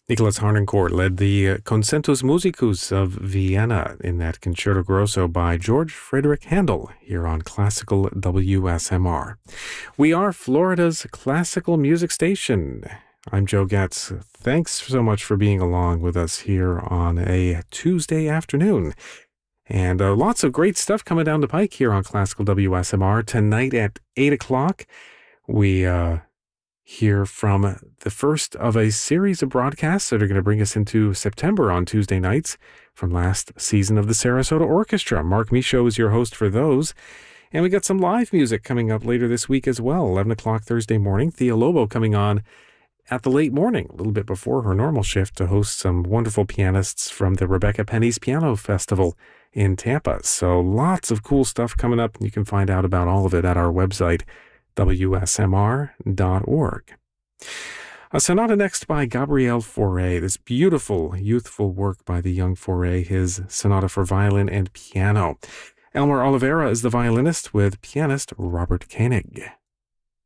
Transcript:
Nicholas Harnoncourt led the Concertos Musicus of Vienna in that Concerto Grosso by George Frederick Handel here on Classical WSMR. We are Florida's classical music station. I'm Joe Getz. Thanks so much for being along with us here on a Tuesday afternoon. And lots of great stuff coming down the pike here on Classical WSMR. Tonight at 8 o'clock, we hear from the first of a series of broadcasts that are going to bring us into September on Tuesday nights from last season of the Sarasota Orchestra. Mark Michaud is your host for those. And we got some live music coming up later this week as well. 11 o'clock Thursday morning. Thea Lobo coming on at the late morning, a little bit before her normal shift, to host some wonderful pianists from the Rebecca Penny's Piano Festival in Tampa. So lots of cool stuff coming up. You can find out about all of it at our website, WSMR.org. A sonata next by Gabriel Fauré, this beautiful, youthful work by the young Fauré, his sonata for violin and piano. Elmer Oliveira is the violinist with pianist Robert Koenig.